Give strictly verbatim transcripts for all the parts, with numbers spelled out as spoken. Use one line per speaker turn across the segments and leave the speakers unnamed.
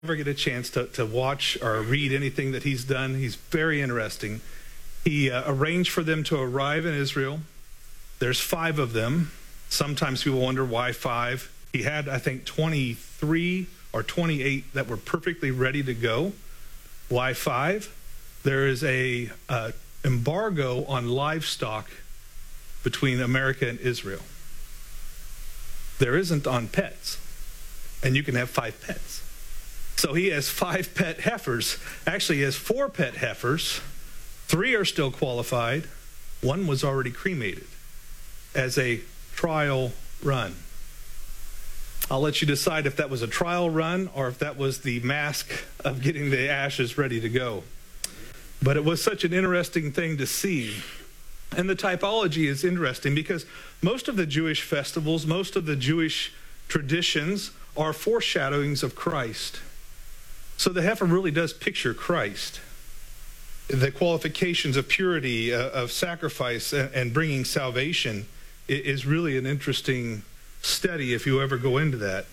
ever get a chance to, to watch or read anything that he's done, he's very interesting. He uh, arranged for them to arrive in Israel. There's five of them. Sometimes people wonder why five. He had, I think, twenty-three or twenty-eight that were perfectly ready to go. Why five? There is a uh, embargo on livestock between America and Israel. There isn't on pets, and you can have five pets. So he has five pet heifers. Actually, he has four pet heifers. Three are still qualified. One was already cremated as a trial run. I'll let you decide if that was a trial run or if that was the mask of getting the ashes ready to go. But it was such an interesting thing to see. And the typology is interesting because most of the Jewish festivals, most of the Jewish traditions are foreshadowings of Christ. So the heifer really does picture Christ. The qualifications of purity, uh, of sacrifice, and, and bringing salvation is really an interesting study if you ever go into that.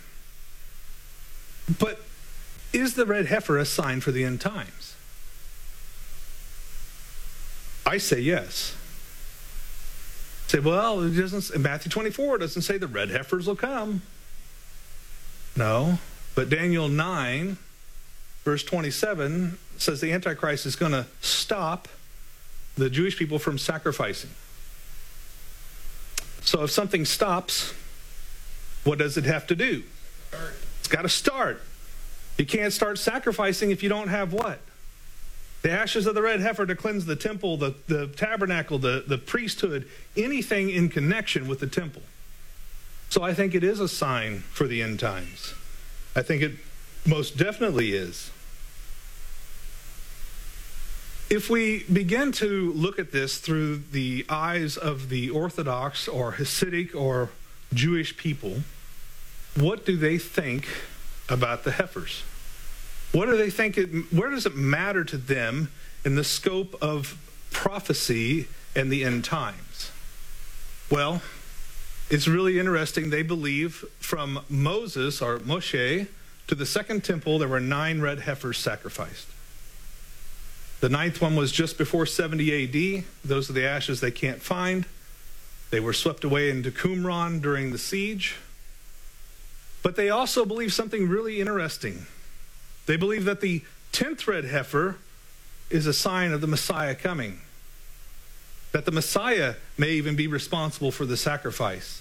But is the red heifer a sign for the end times? I say yes. Say, well, it doesn't, in Matthew twenty-four, it doesn't say the red heifers will come. No, but Daniel nine, verse twenty-seven, says the Antichrist is going to stop the Jewish people from sacrificing. So if something stops, what does it have to do? It's got to start. You can't start sacrificing if you don't have what? The ashes of the red heifer to cleanse the temple, the, the tabernacle, the, the priesthood, anything in connection with the temple. So I think it is a sign for the end times. I think it most definitely is. If we begin to look at this through the eyes of the Orthodox or Hasidic or Jewish people, what do they think about the heifers? What do they think? It, where does it matter to them in the scope of prophecy and the end times? Well, it's really interesting. They believe from Moses or Moshe to the second temple, there were nine red heifers sacrificed. The ninth one was just before seventy A D. Those are the ashes they can't find. They were swept away into Qumran during the siege. But they also believe something really interesting. They believe that the tenth red heifer is a sign of the Messiah coming. That the Messiah may even be responsible for the sacrifice.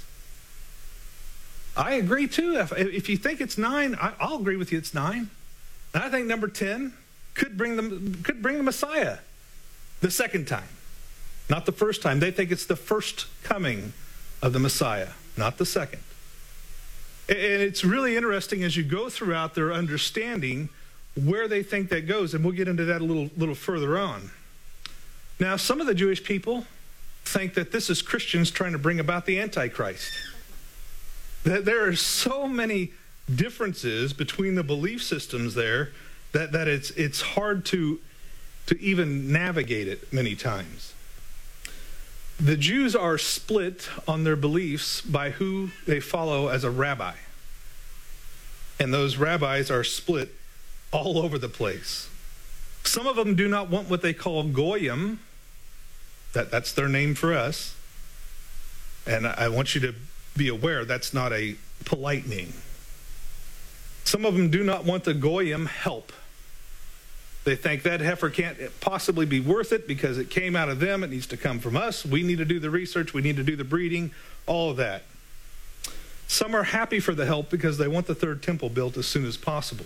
I agree too. If, if you think it's nine, I, I'll agree with you it's nine. And I think number ten could bring them could bring the Messiah the second time. Not the first time. They think it's the first coming of the Messiah, not the second. And it's really interesting as you go throughout their understanding where they think that goes, and we'll get into that a little, little further on. Now, some of the Jewish people think that this is Christians trying to bring about the Antichrist. That there are so many differences between the belief systems there that, that it's it's hard to, to even navigate it many times. The Jews are split on their beliefs by who they follow as a rabbi. And those rabbis are split all over the place. Some of them do not want what they call goyim. That, that's their name for us. And I want you to be aware that's not a polite name. Some of them do not want the goyim help. They think that heifer can't possibly be worth it because it came out of them. It needs to come from us. We need to do the research. We need to do the breeding, all of that. Some are happy for the help because they want the third temple built as soon as possible.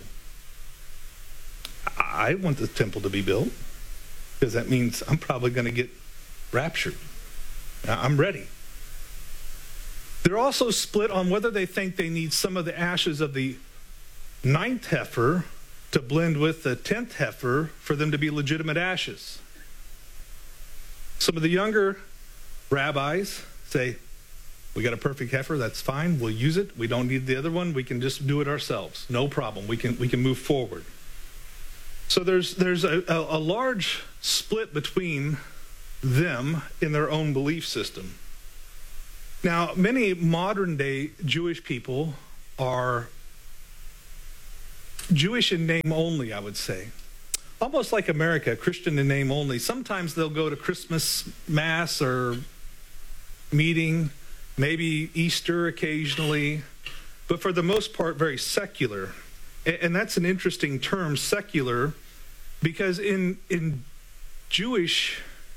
I want the temple to be built because that means I'm probably going to get raptured. I'm ready. They're also split on whether they think they need some of the ashes of the ninth heifer to blend with the tenth heifer for them to be legitimate ashes. Some of the younger rabbis say, we got a perfect heifer, that's fine, we'll use it. We don't need the other one, we can just do it ourselves. No problem, we can we can move forward. So there's there's a, a, a large split between them in their own belief system. Now, many modern day Jewish people are Jewish in name only, I would say. Almost like America, Christian in name only. Sometimes they'll go to Christmas Mass or meeting, maybe Easter occasionally, but for the most part, very secular. And that's an interesting term, secular, because in in Jewish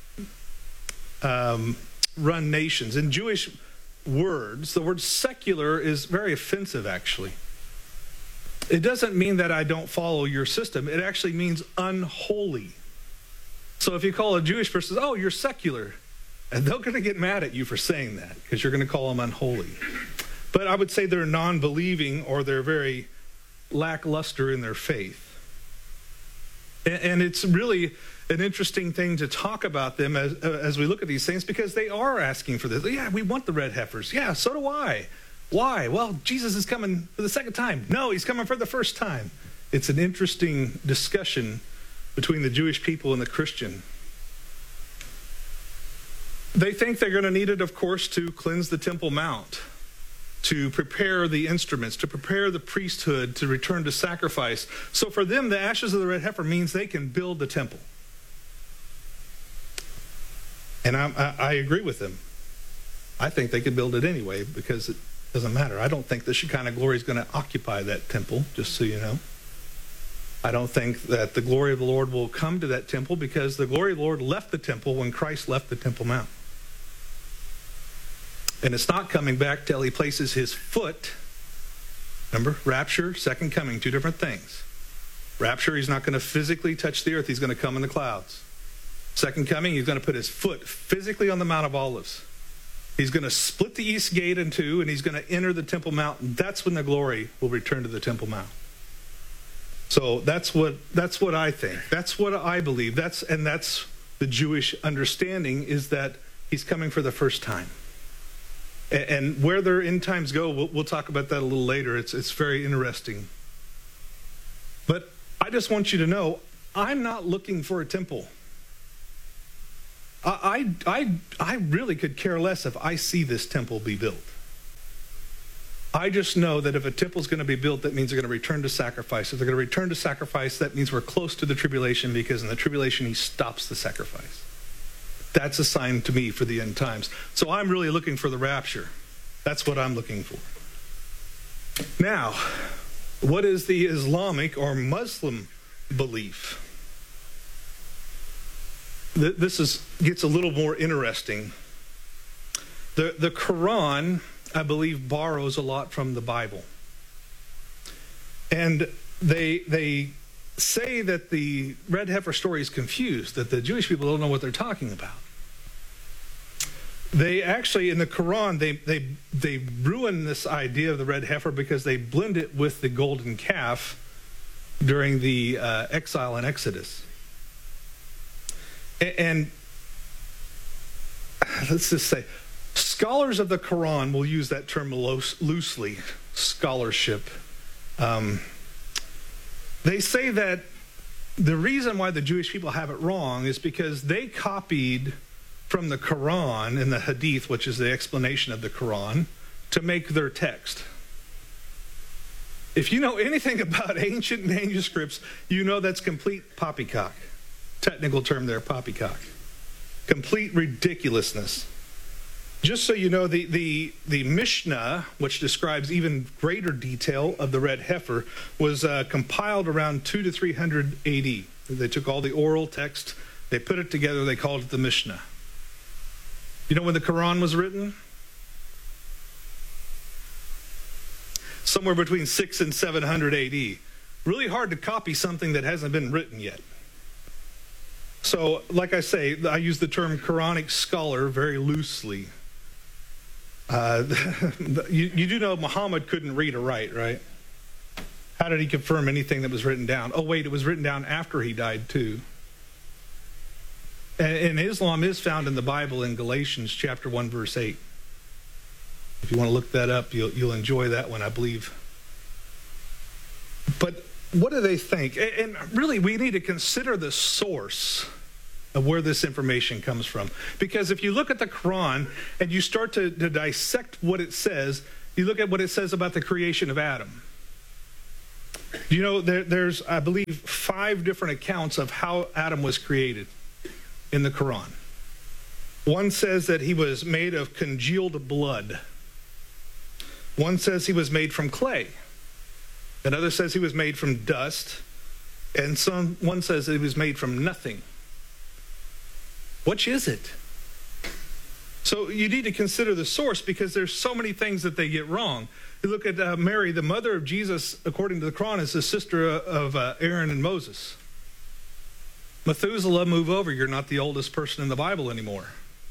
um, run nations, in Jewish words, the word secular is very offensive, actually. It doesn't mean that I don't follow your system. It actually means unholy. So if you call a Jewish person, oh, you're secular, and they're going to get mad at you for saying that because you're going to call them unholy. But I would say they're non-believing or they're very lackluster in their faith. And, and it's really an interesting thing to talk about them as, as we look at these things because they are asking for this. Yeah, we want the red heifers. Yeah, so do I. Why? Well, Jesus is coming for the second time. No, he's coming for the first time. It's an interesting discussion between the Jewish people and the Christian. They think they're going to need it, of course, to cleanse the Temple Mount, to prepare the instruments, to prepare the priesthood, to return to sacrifice. So for them, the ashes of the red heifer means they can build the temple. And I, I, I agree with them. I think they could build it anyway because it doesn't matter. I don't think the Shekinah glory is going to occupy that temple, just so you know. I don't think that the glory of the Lord will come to that temple because the glory of the Lord left the temple when Christ left the Temple Mount. And it's not coming back till he places his foot. Remember, rapture, second coming, two different things. Rapture, he's not going to physically touch the earth. He's going to come in the clouds. Second coming, he's going to put his foot physically on the Mount of Olives. He's going to split the east gate in two, and he's going to enter the Temple Mount. And that's when the glory will return to the Temple Mount. So that's what that's what I think. That's what I believe. That's and that's the Jewish understanding is that he's coming for the first time. And, and where their end times go, we'll, we'll talk about that a little later. It's it's very interesting. But I just want you to know, I'm not looking for a temple. I, I, I really could care less if I see this temple be built. I just know that if a temple is going to be built, that means they're going to return to sacrifice. If they're going to return to sacrifice, that means we're close to the tribulation because in the tribulation, he stops the sacrifice. That's a sign to me for the end times. So I'm really looking for the rapture. That's what I'm looking for. Now, what is the Islamic or Muslim belief? This is gets a little more interesting. The, the Quran, I believe, borrows a lot from the Bible. And they, they say that the red heifer story is confused, that the Jewish people don't know what they're talking about. They actually, in the Quran, they, they, they ruin this idea of the red heifer because they blend it with the golden calf during the uh, exile in Exodus. And let's just say, scholars of the Quran will use that term loosely, scholarship. Um, they say that the reason why the Jewish people have it wrong is because they copied from the Quran and the Hadith, which is the explanation of the Quran, to make their text. If you know anything about ancient manuscripts, you know that's complete poppycock. Technical term there, poppycock. Complete ridiculousness. Just so you know, the, the, the Mishnah, which describes even greater detail of the red heifer, was uh, compiled around two to three hundred A D. They took all the oral text, they put it together, they called it the Mishnah. You know when the Quran was written? Somewhere between six and seven hundred A D. Really hard to copy something that hasn't been written yet. So, like I say, I use the term Quranic scholar very loosely. Uh, you, you do know Muhammad couldn't read or write, right? How did he confirm anything that was written down? Oh, wait, it was written down after he died, too. And, and Islam is found in the Bible in Galatians chapter one, verse eight. If you want to look that up, you'll, you'll enjoy that one, I believe. But what do they think? And really, we need to consider the source of where this information comes from. Because if you look at the Quran and you start to, to dissect what it says, you look at what it says about the creation of Adam. You know, there, there's, I believe, five different accounts of how Adam was created in the Quran. One says that he was made of congealed blood. One says he was made from clay. Another says he was made from dust. And some, one says that he was made from nothing. Which is it? So you need to consider the source, because there's so many things that they get wrong. You look at uh, Mary, the mother of Jesus, according to the Quran, is the sister of uh, Aaron and Moses. Methuselah, move over. You're not the oldest person in the Bible anymore.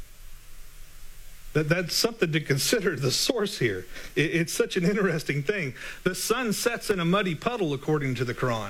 That, that's something to consider, the source here. It, it's such an interesting thing. The sun sets in a muddy puddle, according to the Quran.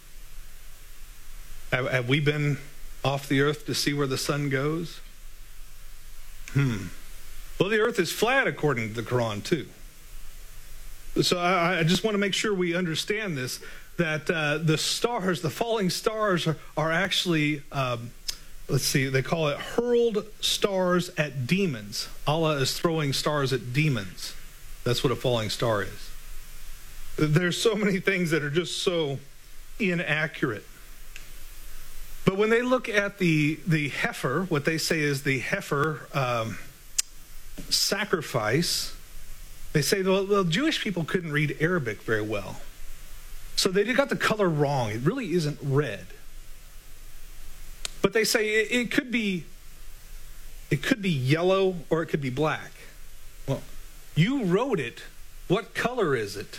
Have, have we been off the earth to see where the sun goes? Hmm. Well, the earth is flat, according to the Quran, too. So I, I just want to make sure we understand this, that uh, the stars, the falling stars, are, are actually, um, let's see, they call it hurled stars at demons. Allah is throwing stars at demons. That's what a falling star is. There's so many things that are just so inaccurate. But when they look at the, the heifer, what they say is the heifer um, sacrifice, they say, well, the Jewish people couldn't read Arabic very well. So they got the color wrong. It really isn't red. But they say it, it could be it could be yellow or it could be black. Well, you wrote it. What color is it?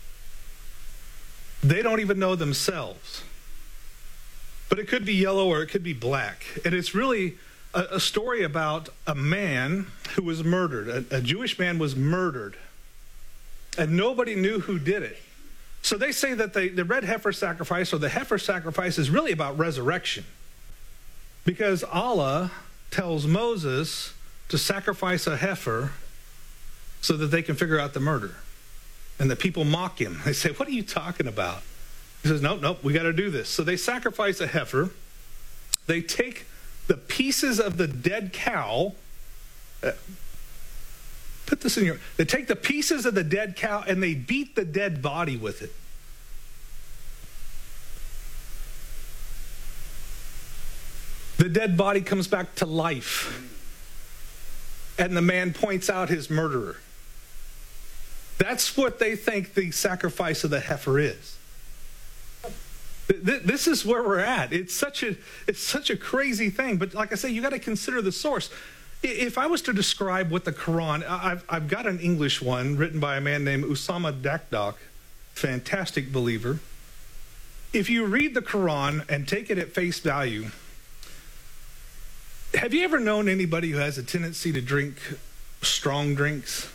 They don't even know themselves. But it could be yellow or it could be black. And it's really a, a story about a man who was murdered. A, a Jewish man was murdered. And nobody knew who did it. So they say that the, the red heifer sacrifice, or the heifer sacrifice, is really about resurrection. Because Allah tells Moses to sacrifice a heifer so that they can figure out the murder. And the people mock him. They say, what are you talking about? He says, nope, nope, we got to do this. So they sacrifice a heifer. They take the pieces of the dead cow. Uh, put this in your... They take the pieces of the dead cow and they beat the dead body with it. The dead body comes back to life. And the man points out his murderer. That's what they think the sacrifice of the heifer is. This is where we're at. It's such a it's such a crazy thing. But like I say, you got to consider the source. If I was to describe what the Quran, I've, I've got an English one written by a man named Usama Dakdok, fantastic believer. If you read the Quran and take it at face value, have you ever known anybody who has a tendency to drink strong drinks?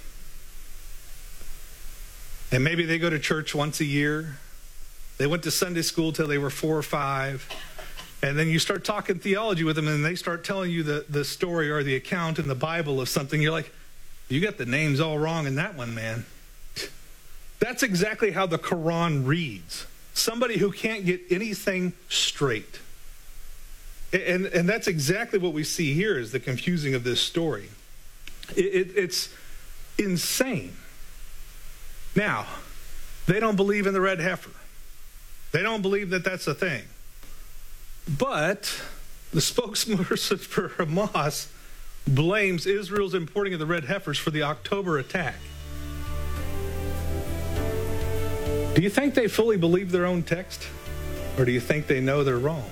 And maybe they go to church once a year. They went to Sunday school till they were four or five. And then you start talking theology with them, and they start telling you the, the story or the account in the Bible of something. You're like, you got the names all wrong in that one, man. That's exactly how the Quran reads. Somebody who can't get anything straight. And, and that's exactly what we see here is the confusing of this story. It, it, it's insane. Now, they don't believe in the red heifer. They don't believe that that's a thing. But the spokesperson for Hamas blames Israel's importing of the red heifers for the October attack. Do you think they fully believe their own text? Or do you think they know they're wrong?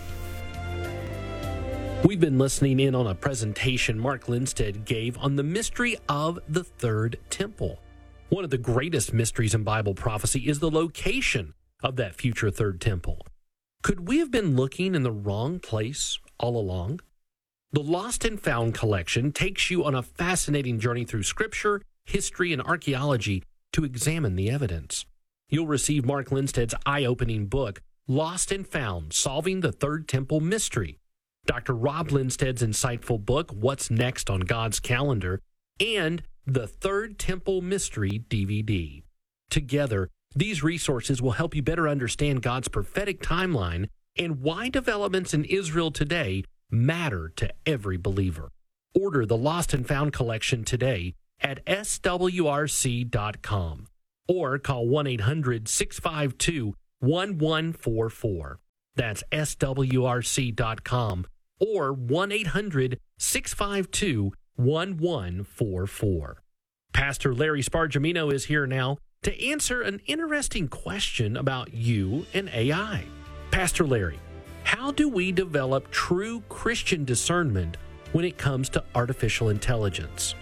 We've been listening in on a presentation Mark Lindstedt gave on the mystery of the Third Temple. One of the greatest mysteries in Bible prophecy is the location of that future Third Temple. Could we have been looking in the wrong place all along? The Lost and Found collection takes you on a fascinating journey through Scripture, history, and archaeology to examine the evidence. You'll receive Mark Lindstedt's eye-opening book, Lost and Found, Solving the Third Temple Mystery, Doctor Rob Lindstedt's insightful book, What's Next on God's Calendar, and the Third Temple Mystery D V D. Together, these resources will help you better understand God's prophetic timeline and why developments in Israel today matter to every believer. Order the Lost and Found collection today at S W R C dot com or call one eight hundred six five two one one four four. That's S W R C dot com or one eight hundred six five two one one four four. Pastor Larry Spargimino is here now to answer an interesting question about you and A I. Pastor Larry, how do we develop true Christian discernment when it comes to artificial intelligence?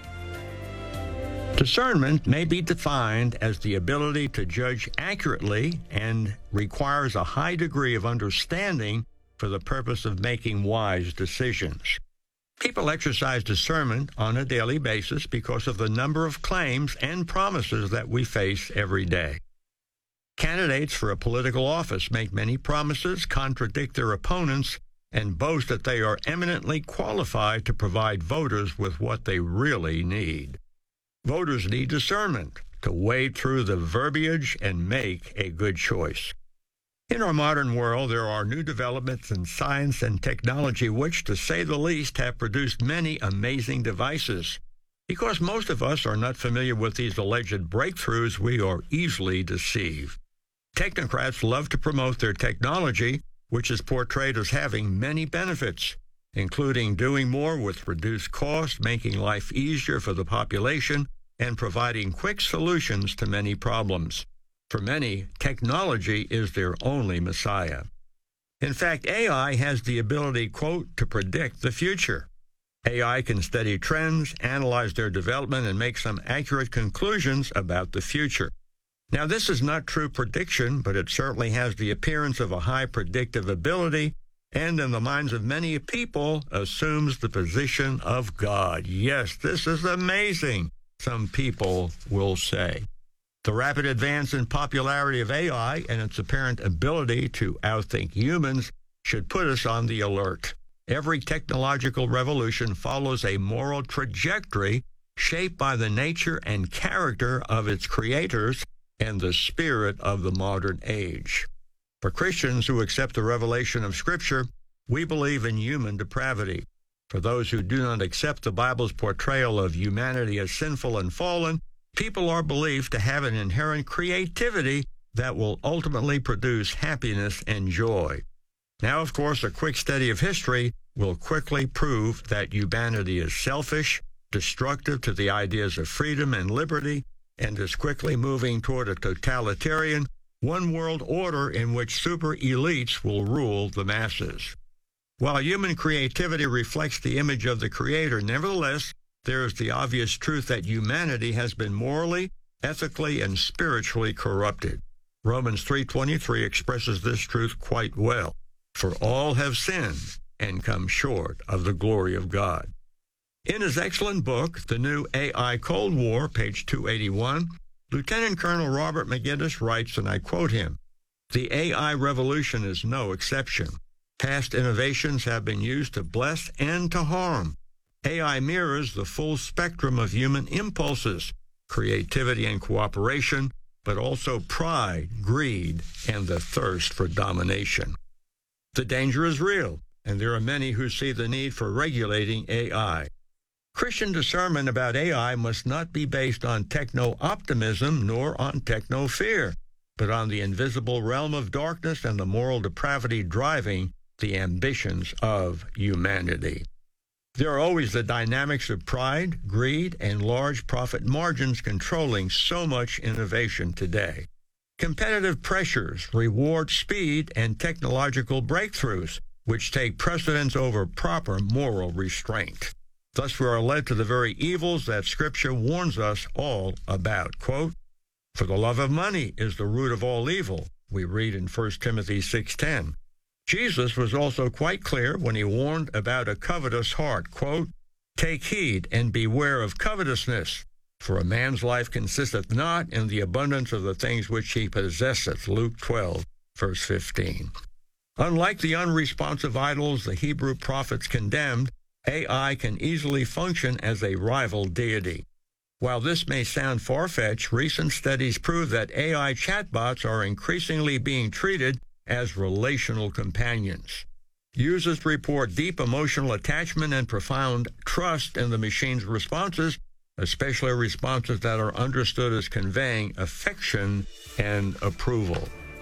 Discernment may be defined as the ability to judge accurately and requires a high degree of understanding for the purpose of making wise decisions. People exercise discernment on a daily basis because of the number of claims and promises that we face every day. Candidates for a political office make many promises, contradict their opponents, and boast that they are eminently qualified to provide voters with what they really need. Voters need discernment to wade through the verbiage and make a good choice. In our modern world, there are new developments in science and technology which, to say the least, have produced many amazing devices. Because most of us are not familiar with these alleged breakthroughs, we are easily deceived. Technocrats love to promote their technology, which is portrayed as having many benefits, including doing more with reduced cost, making life easier for the population, and providing quick solutions to many problems. For many, technology is their only messiah. In fact, A I has the ability, quote, to predict the future. A I can study trends, analyze their development, and make some accurate conclusions about the future. Now, this is not true prediction, but it certainly has the appearance of a high predictive ability, and in the minds of many people, assumes the position of God. Yes, this is amazing, some people will say. The rapid advance in popularity of A I and its apparent ability to outthink humans should put us on the alert. Every technological revolution follows a moral trajectory shaped by the nature and character of its creators and the spirit of the modern age. For Christians who accept the revelation of Scripture, we believe in human depravity. For those who do not accept the Bible's portrayal of humanity as sinful and fallen, people are believed to have an inherent creativity that will ultimately produce happiness and joy. Now, of course, a quick study of history will quickly prove that humanity is selfish, destructive to the ideas of freedom and liberty, and is quickly moving toward a totalitarian, one-world order in which super elites will rule the masses. While human creativity reflects the image of the Creator, nevertheless, there is the obvious truth that humanity has been morally, ethically, and spiritually corrupted. Romans three twenty-three expresses this truth quite well. For all have sinned and come short of the glory of God. In his excellent book, The New A I Cold War, page two eighty-one, Lieutenant Colonel Robert McGinnis writes, and I quote him, "The A I revolution is no exception. Past innovations have been used to bless and to harm. A I mirrors the full spectrum of human impulses, creativity and cooperation, but also pride, greed, and the thirst for domination. The danger is real, and there are many who see the need for regulating A I. Christian discernment about A I must not be based on techno-optimism nor on techno-fear, but on the invisible realm of darkness and the moral depravity driving the ambitions of humanity. There are always the dynamics of pride, greed, and large profit margins controlling so much innovation today. Competitive pressures reward speed and technological breakthroughs, which take precedence over proper moral restraint. Thus, we are led to the very evils that Scripture warns us all about. Quote, "For the love of money is the root of all evil," we read in First Timothy six ten. Jesus was also quite clear when he warned about a covetous heart. Quote, "Take heed and beware of covetousness, for a man's life consisteth not in the abundance of the things which he possesseth." Luke twelve, verse fifteen. Unlike the unresponsive idols the Hebrew prophets condemned, A I can easily function as a rival deity. While this may sound far-fetched, recent studies prove that A I chatbots are increasingly being treated as relational companions. Users report deep emotional attachment and profound trust in the machine's responses, especially responses that are understood as conveying affection and approval.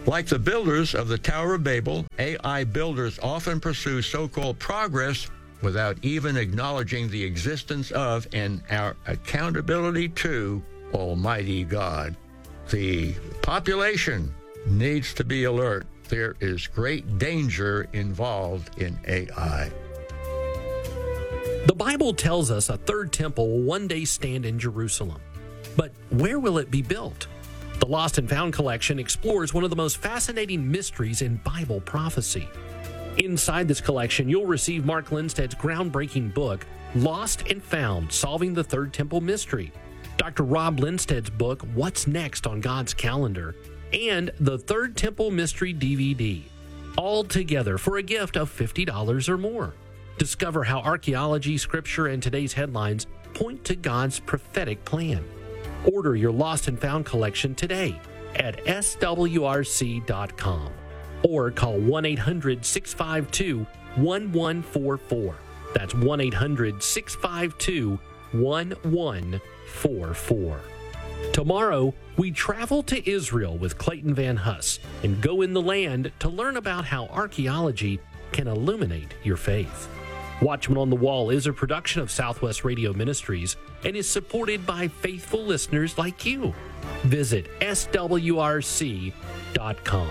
Like the builders of the Tower of Babel, A I builders often pursue so-called progress without even acknowledging the existence of and our accountability to Almighty God. The population needs to be alert. There is great danger involved in A I.
The Bible tells us a third temple will one day stand in Jerusalem. But where will it be built? The Lost and Found collection explores one of the most fascinating mysteries in Bible prophecy. Inside this collection, you'll receive Mark Lindstead's groundbreaking book, Lost and Found, Solving the Third Temple Mystery, Doctor Rob Lindstead's book, What's Next on God's Calendar, and the Third Temple Mystery D V D, all together for a gift of fifty dollars or more. Discover how archaeology, scripture, and today's headlines point to God's prophetic plan. Order your Lost and Found collection today at S W R C dot com or call one eight hundred, six five two, one one four four. That's one eight hundred, six five two, one one four four. Tomorrow, we travel to Israel with Clayton Van Huss and go in the land to learn about how archaeology can illuminate your faith. Watchman on the Wall is a production of Southwest Radio Ministries and is supported by faithful listeners like you. Visit S W R C dot com.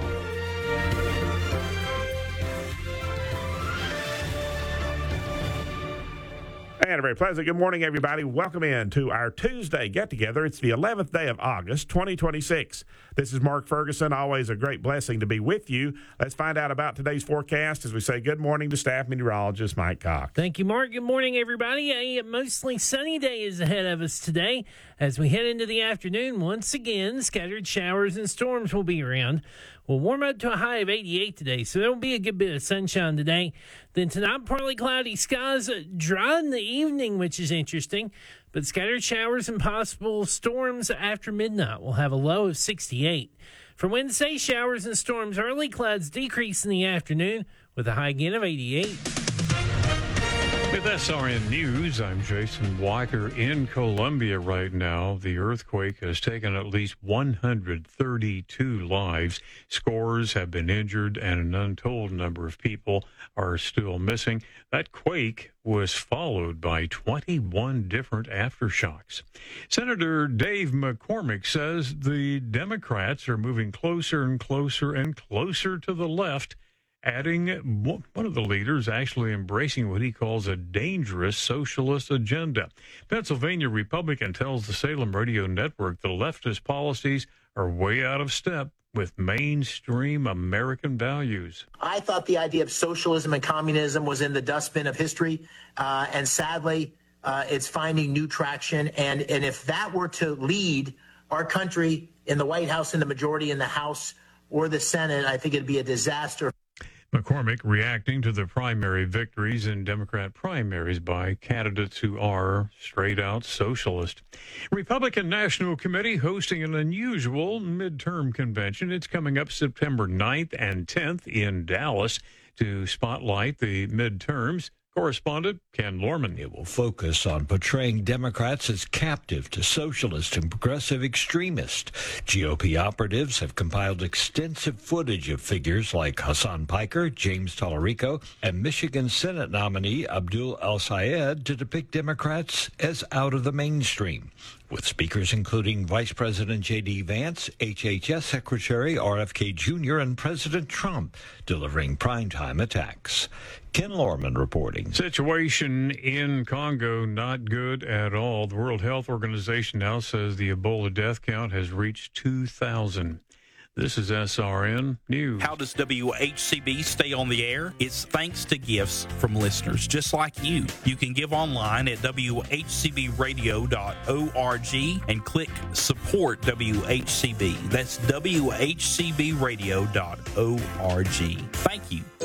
And a very pleasant good morning, everybody. Welcome in to our Tuesday get-together. It's the eleventh day of August, twenty twenty-six. This is Mark Ferguson. Always a great blessing to be with you. Let's find out about today's forecast as we say good morning to staff meteorologist Mike Cox.
Thank you, Mark. Good morning, everybody. A mostly sunny day is ahead of us today. As we head into the afternoon, once again, scattered showers and storms will be around. We'll warm up to a high of eighty-eight today, so there will be a good bit of sunshine today. Then tonight, partly cloudy skies, dry in the evening, which is interesting, but scattered showers and possible storms after midnight. We'll have a low of sixty-eight. For Wednesday, showers and storms, early clouds decrease in the afternoon with a high again of eighty-eight.
With S R N News, I'm Jason Walker in Colombia right now. The earthquake has taken at least one hundred thirty-two lives. Scores have been injured, and an untold number of people are still missing. That quake was followed by twenty-one different aftershocks. Senator Dave McCormick says the Democrats are moving closer and closer and closer to the left, adding one of the leaders actually embracing what he calls a dangerous socialist agenda. Pennsylvania Republican tells the Salem Radio Network the leftist policies are way out of step with mainstream American values.
I thought the idea of socialism and communism was in the dustbin of history, uh, and sadly, uh, it's finding new traction. And, and if that were to lead our country in the White House, in the majority in the House or the Senate, I think it'd be a disaster.
McCormick reacting to the primary victories in Democrat primaries by candidates who are straight-out socialist. Republican National Committee hosting an unusual midterm convention. It's coming up September ninth and tenth in Dallas to spotlight the midterms. Correspondent Ken Lorman.
It will focus on portraying Democrats as captive to socialist and progressive extremists. G O P operatives have compiled extensive footage of figures like Hassan Piker, James Tallarico, and Michigan Senate nominee Abdul El-Sayed to depict Democrats as out of the mainstream, with speakers including Vice President J D. Vance, H H S Secretary R F K Junior, and President Trump delivering primetime attacks. Ken Lorman reporting.
Situation in Congo not good at all. The World Health Organization now says the Ebola death count has reached two thousand. This is S R N News.
How does W H C B stay on the air? It's thanks to gifts from listeners just like you. You can give online at W H C B radio dot org and click Support W H C B. That's W H C B radio dot org. Thank you.